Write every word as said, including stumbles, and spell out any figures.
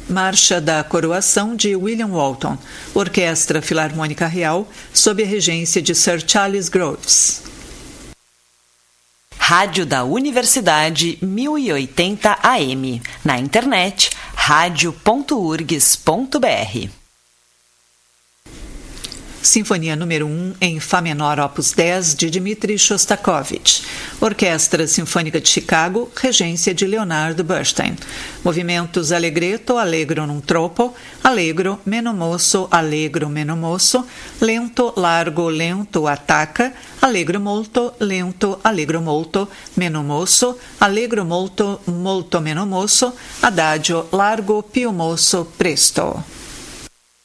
Marcha da Coroação de William Walton, Orquestra Filarmônica Real, sob a regência de Sir Charles Groves. Rádio da Universidade mil e oitenta A M. Na internet, radio ponto urgs ponto br. Sinfonia número um em Fá menor, opus dez, de Dmitri Shostakovich. Orquestra Sinfônica de Chicago, regência de Leonard Bernstein. Movimentos allegretto, allegro non troppo, allegro, meno mosso, allegro, meno mosso, lento, largo, lento, attacca, allegro molto, lento, allegro molto, meno mosso, allegro molto, molto meno mosso, adagio, largo, più mosso, presto.